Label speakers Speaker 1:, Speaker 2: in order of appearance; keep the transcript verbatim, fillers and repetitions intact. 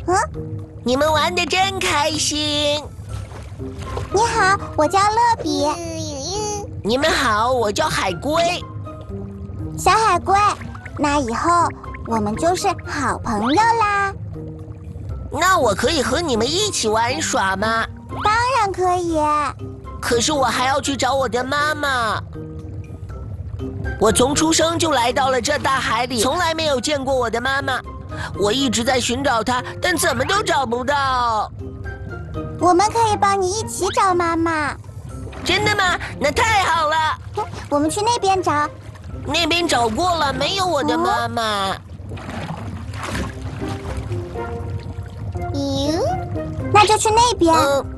Speaker 1: 嗯，
Speaker 2: 你们玩得真开心。
Speaker 1: 你好，我叫乐比。
Speaker 2: 你们好，我叫海龟。
Speaker 1: 小海龟，那以后我们就是好朋友啦。
Speaker 2: 那我可以和你们一起玩耍吗？
Speaker 1: 当然可以。
Speaker 2: 可是我还要去找我的妈妈。我从出生就来到了这大海里，从来没有见过我的妈妈。我一直在寻找她，但怎么都找不到。
Speaker 1: 我们可以帮你一起找妈妈。
Speaker 2: 真的吗？那太好了。
Speaker 1: 我们去那边找。
Speaker 2: 那边找过了，没有我的妈妈。
Speaker 1: 咦、嗯，那就去那边。
Speaker 2: 嗯